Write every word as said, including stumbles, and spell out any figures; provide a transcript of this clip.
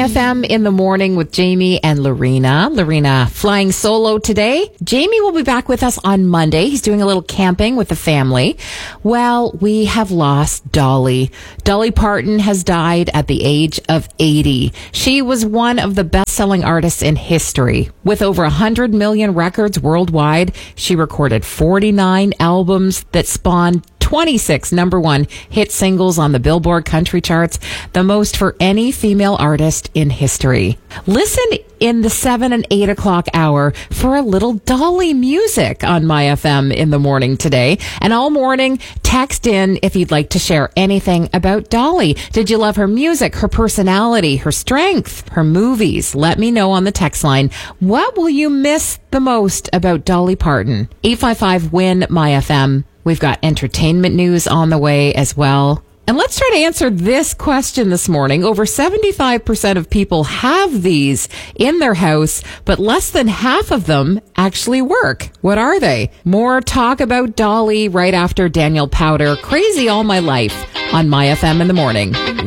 F M in the morning with Jamie and Lorena. Lorena flying solo today. Jamie will be back with us on Monday. He's doing a little camping with the family. Well, we have lost Dolly. Dolly Parton has died at the age of eighty. She was one of the best-selling artists in history. With over one hundred million records worldwide, she recorded forty-nine albums that spawned twenty-six number one hit singles on the Billboard country charts, the most for any female artist in history. Listen in the seven and eight o'clock hour for a little Dolly music on My F M in the morning today. And all morning, text in if you'd like to share anything about Dolly. Did you love her music, her personality, her strength, her movies? Let me know on the text line. What will you miss the most about Dolly Parton? eight five five win My F M. We've got entertainment news on the way as well. And let's try to answer this question this morning. Over seventy-five percent of people have these in their house, but less than half of them actually work. What are they? More talk about Dolly right after Daniel Powter, Crazy All My Life on My F M in the morning.